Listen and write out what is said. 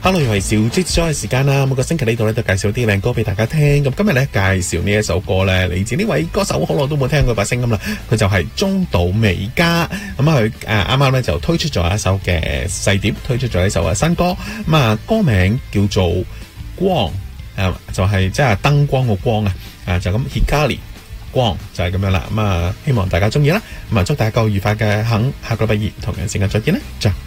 Hello， 又係小積咗嘅時間啦。每個星期呢度咧都介紹啲靚歌俾大家聽。咁今日咧介紹呢一首歌咧，嚟自呢位歌手，好耐都冇聽過把聲咁啦。佢就係中島美嘉。咁佢啱啱咧就推出咗一首嘅細碟，推出咗一首新歌。咁歌名叫做光，就係即係燈光個光啊，就咁 Hikari 光就係咁樣啦。希望大家中意啦。祝大家個愉快嘅下個禮拜二同樣時間再見啦。